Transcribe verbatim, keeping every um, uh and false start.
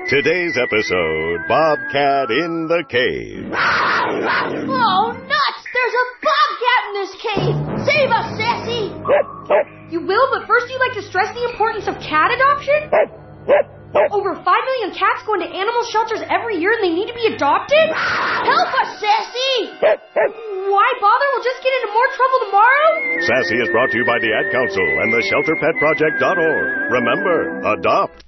Today's episode, Bobcat in the Cave. Oh, nuts! There's a bobcat in this cave! Save us, Sassy! You will, but first you'd like to stress the importance of cat adoption? Over five million cats go into animal shelters every year and they need to be adopted? Help us, Sassy! Why bother? We'll just get into more trouble tomorrow? Sassy is brought to you by the Ad Council and the shelter pet project dot org. Remember, adopt.